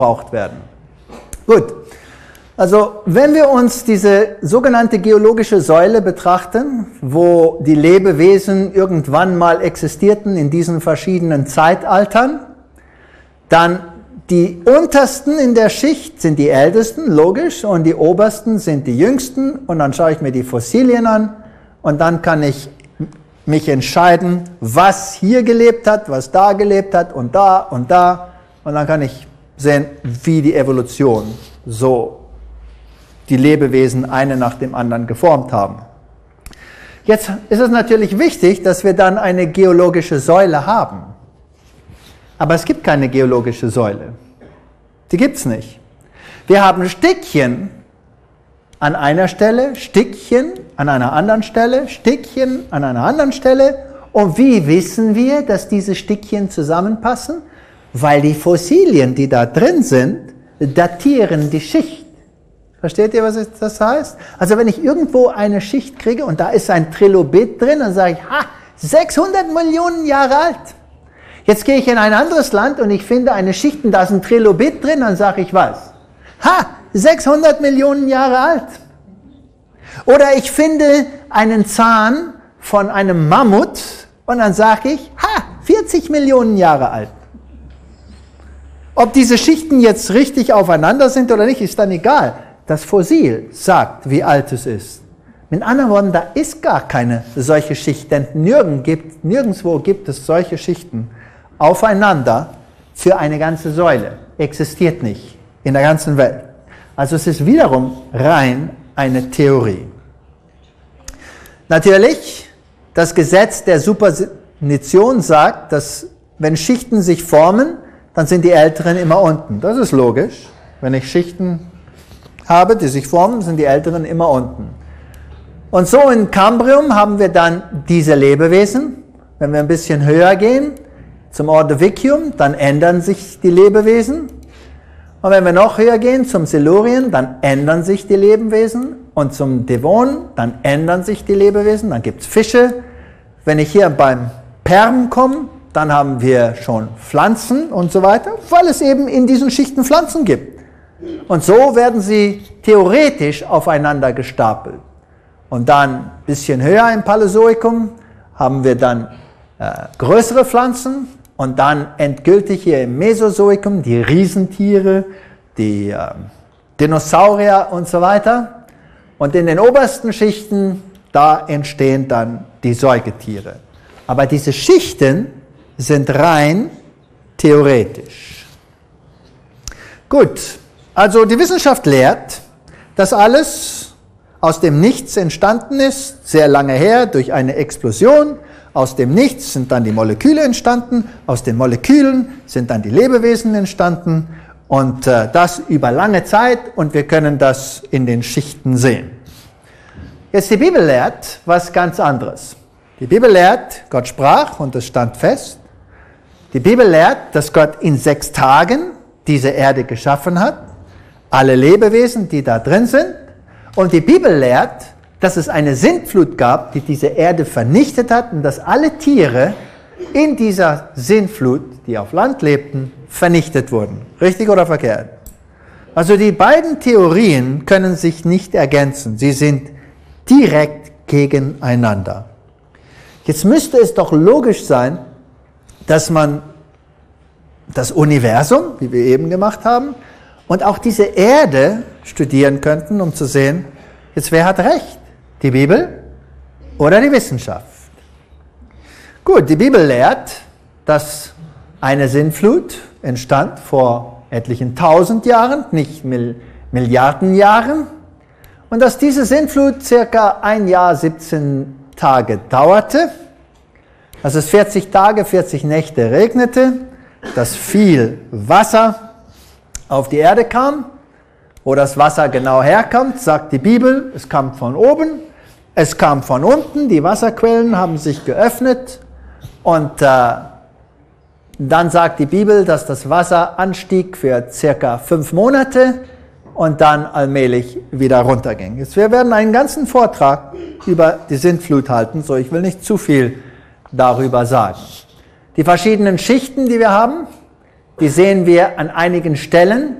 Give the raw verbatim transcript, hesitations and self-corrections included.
gebraucht werden. Gut, also wenn wir uns diese sogenannte geologische Säule betrachten, wo die Lebewesen irgendwann mal existierten in diesen verschiedenen Zeitaltern, dann die untersten in der Schicht sind die ältesten, logisch, und die obersten sind die jüngsten, und dann schaue ich mir die Fossilien an und dann kann ich mich entscheiden, was hier gelebt hat, was da gelebt hat und da und da, und dann kann ich sehen, wie die Evolution so die Lebewesen eine nach dem anderen geformt haben. Jetzt ist es natürlich wichtig, dass wir dann eine geologische Säule haben. Aber es gibt keine geologische Säule. Die gibt es nicht. Wir haben Stückchen an einer Stelle, Stückchen an einer anderen Stelle, Stückchen an einer anderen Stelle. Und wie wissen wir, dass diese Stückchen zusammenpassen? Weil die Fossilien, die da drin sind, datieren die Schicht. Versteht ihr, was das heißt? Also wenn ich irgendwo eine Schicht kriege und da ist ein Trilobit drin, dann sage ich, ha, sechshundert Millionen Jahre alt. Jetzt gehe ich in ein anderes Land und ich finde eine Schicht und da ist ein Trilobit drin, dann sage ich was? Ha, sechshundert Millionen Jahre alt. Oder ich finde einen Zahn von einem Mammut und dann sage ich, ha, vierzig Millionen Jahre alt. Ob diese Schichten jetzt richtig aufeinander sind oder nicht, ist dann egal. Das Fossil sagt, wie alt es ist. Mit anderen Worten, da ist gar keine solche Schicht, denn nirgend gibt, nirgendwo gibt es solche Schichten aufeinander für eine ganze Säule. Existiert nicht in der ganzen Welt. Also es ist wiederum rein eine Theorie. Natürlich, das Gesetz der Superposition sagt, dass wenn Schichten sich formen, dann sind die älteren immer unten. Das ist logisch. Wenn ich Schichten habe, die sich formen, sind die älteren immer unten. Und so in Kambrium haben wir dann diese Lebewesen. Wenn wir ein bisschen höher gehen, zum Ordovicium, dann ändern sich die Lebewesen. Und wenn wir noch höher gehen, zum Silurien, dann ändern sich die Lebewesen. Und zum Devon, dann ändern sich die Lebewesen. Dann gibt es Fische. Wenn ich hier beim Perm komme, dann haben wir schon Pflanzen und so weiter, weil es eben in diesen Schichten Pflanzen gibt. Und so werden sie theoretisch aufeinander gestapelt. Und dann ein bisschen höher im Paläozoikum haben wir dann äh, größere Pflanzen und dann endgültig hier im Mesozoikum die Riesentiere, die äh, Dinosaurier und so weiter. Und in den obersten Schichten, da entstehen dann die Säugetiere. Aber diese Schichten sind rein theoretisch. Gut, also die Wissenschaft lehrt, dass alles aus dem Nichts entstanden ist, sehr lange her, durch eine Explosion. Aus dem Nichts sind dann die Moleküle entstanden, aus den Molekülen sind dann die Lebewesen entstanden und äh, das über lange Zeit und wir können das in den Schichten sehen. Jetzt die Bibel lehrt was ganz anderes. Die Bibel lehrt, Gott sprach und es stand fest. Die Bibel lehrt, dass Gott in sechs Tagen diese Erde geschaffen hat, alle Lebewesen, die da drin sind. Und die Bibel lehrt, dass es eine Sintflut gab, die diese Erde vernichtet hat und dass alle Tiere in dieser Sintflut, die auf Land lebten, vernichtet wurden. Richtig oder verkehrt? Also die beiden Theorien können sich nicht ergänzen. Sie sind direkt gegeneinander. Jetzt müsste es doch logisch sein, dass man das Universum, wie wir eben gemacht haben, und auch diese Erde studieren könnten, um zu sehen, jetzt wer hat recht? Die Bibel oder die Wissenschaft? Gut, die Bibel lehrt, dass eine Sintflut entstand vor etlichen tausend Jahren, nicht Mil- Milliarden Jahren, und dass diese Sintflut circa ein Jahr, siebzehn Tage dauerte, dass es vierzig Tage, vierzig Nächte regnete, dass viel Wasser auf die Erde kam. Wo das Wasser genau herkommt, sagt die Bibel, es kam von oben, es kam von unten, die Wasserquellen haben sich geöffnet und äh, dann sagt die Bibel, dass das Wasser anstieg für circa fünf Monate und dann allmählich wieder runterging. Jetzt, wir werden einen ganzen Vortrag über die Sintflut halten, so ich will nicht zu viel darüber sagen. Die verschiedenen Schichten, die wir haben, die sehen wir an einigen Stellen